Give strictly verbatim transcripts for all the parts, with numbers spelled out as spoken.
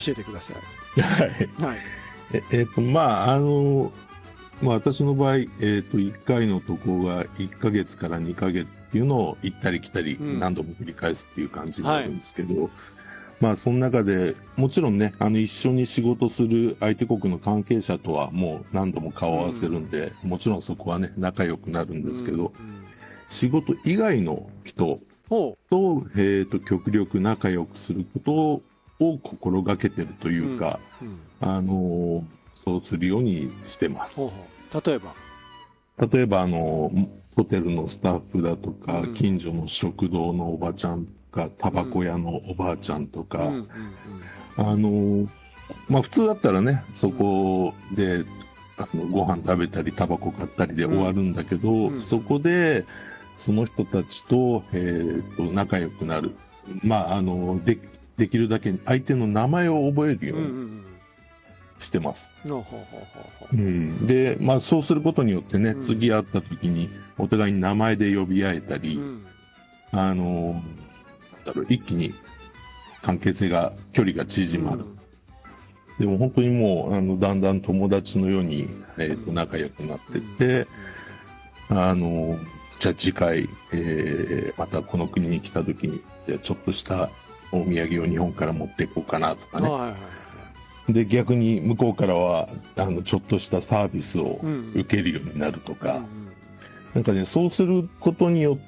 教えてください。はい。 い。はい。 え、えっと、まあ、あの、まあ、私の場合、えっと、いっかいの渡航がいっかげつからにかげつっていうのを行ったり来たりうん何度も繰り返すっていう感じになるんですけど、まあ、その中で、もちろんね、あの、一緒に仕事する相手国の関係者とはもう何度も顔を合わせるんで、もちろんそこはね、仲良くなるんですけど、 うんうん、 仕事以外の人ほと、えっと、極力仲良くすることを心がけてるとう。 いうか、 うんうん、 あの、そうするようにしてまほうす。 ほう。例えば。 例えば、あの、ホテルのスタッフだとか、 うん近所の食堂のおばちゃんとか、タバコ屋のおばあちゃんとか、 うんうんうん、 あの、まあ、普通だったらね、そこで、あの、ご飯食べたり、タバコ買ったりで終わるんだけど、 うんうんそこで、その人たちと、えっと、仲良くなる。まあ、あの、で、できるだけ相手の名前を覚えるようにうんうんうんしてます。 ほうほうほうほう。 うん、で、まあそうすることによってね、 うん次会った時にお互いに名前で呼び合えたり、 うん、 あの、なんだろう、一気に関係性が、距離が縮まる。 うん、 でも本当にもう、あの、だんだん友達のように、えっと、仲良くなってって、あの、じゃあ次回、えー、またこの国に来た時に、じゃあちょっとしたお土産を日本から持っていこうかなとかね。 はいはいはい。 で、逆に向こうからは、あの、ちょっとしたサービスを受けるようになるとか、 うんうん、 なんかね、そうすることによって、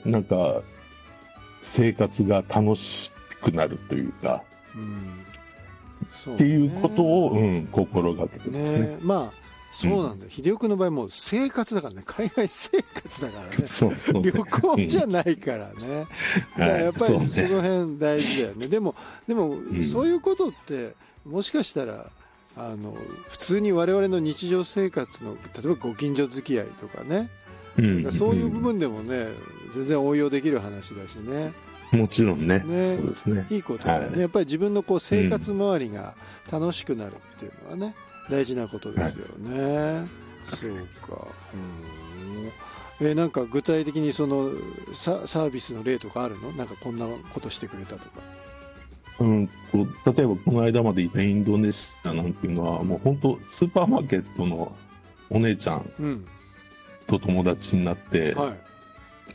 なんか、生活が楽しくなるというか、 うんそうね、 っていうことを、うん、心がけてますね。 ねまあそうなんだよ、秀夫君の場合もう生活だからね、海外生活だからね。 そうそう旅行じゃないからね、だからやっぱりその辺大事だよね。でもでも、そういうことってもしかしたらあの普通に我々の日常生活の例えばご近所付き合いとかね、 うん、 そういう部分でもね全然応用できる話だしね。 もちろんね、 ね、 そうですね。 いいことだよね、はい、やっぱり自分のこう生活周りが楽しくなるっていうのはね、うん、大事なことですよね、はい、そうか。うん、えー、なんか具体的にその サ, サービスの例とかあるの？なんかこんなことしてくれたとか。 うんと、例えばこの間までいたインドネシアなんていうのはもう本当スーパーマーケットのお姉ちゃんと友達になって、うん、はい、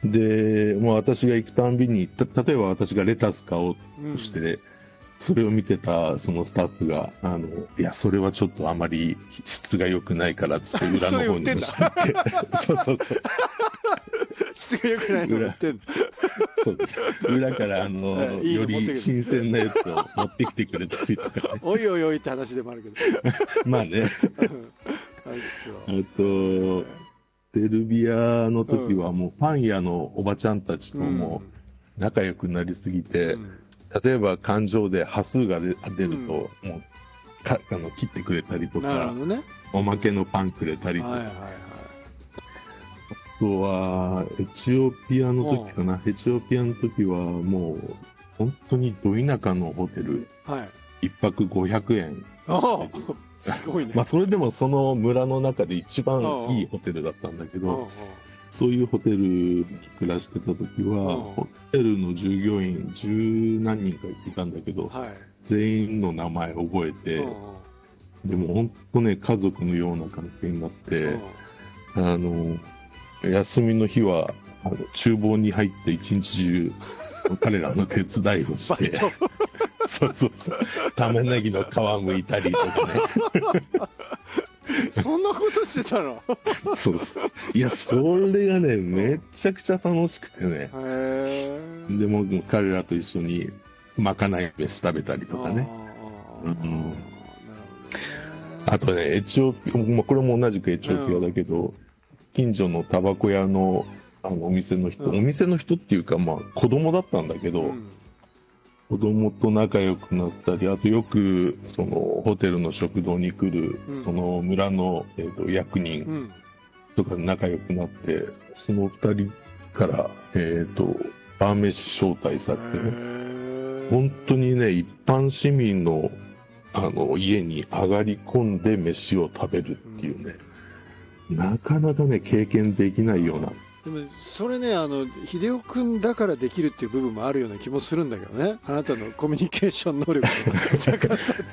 で、もう私が行くたんびに、た例えば私がレタス買おうとして、うん、それを見てたそのスタッフが、あの、いや、それはちょっとあまり質が良くないからっつって裏の方に押してって。そうそうそう。 質が良くないの売ってんの。 そう裏からあの、はい、いいより新鮮なやつを持ってきてくれたりとか、ね。 おいおいおいって話でもあるけど。 まあね。あと、セルビアの時はもうパン屋のおばちゃんたちとも仲良くなりすぎて、うん、例えば感情で端数が出ると、うん、もうかあの切ってくれたりとか、ね、おまけのパンくれたりとか、はいはいはい、あとはエチオピアの時かな、エチオピアの時はもう本当にど田舎のホテル、はい、いっぱくごひゃくえん。 すごいね。 まあそれでもその村の中で一番いいホテルだったんだけど、そういうホテルに暮らしてた時は、ホテルの従業員十何人かいたんだけど、はい、全員の名前覚えて、でも本当ね、家族のような関係になって、あの、休みの日は、あの厨房に入って一日中、彼らの手伝いをして、そうそうそう。玉ねぎの皮剥いたりとかね。 そんなことしてたの？ そうそう。いや、それがね、めちゃくちゃ楽しくてね。へー。でも、彼らと一緒に、まかない飯食べたりとかね。うん、あとね、エチオピア、これも同じくエチオピアだけど、うん、近所のタバコ屋の、あの、お店の人、うん、お店の人っていうか、まあ、子供だったんだけど、うん、子供と仲良くなったり、あとよく、その、ホテルの食堂に来る、うん、その村の、えーと、役人とか仲良くなって、うん、その二人から、えっと、晩飯招待されてね、本当にね、一般市民の、あの、家に上がり込んで飯を食べるっていうね、うん、なかなかね、経験できないようなでもそれね、あの秀夫君だからできるっていう部分もあるような気もするんだけどね。あなたのコミュニケーション能力の高さって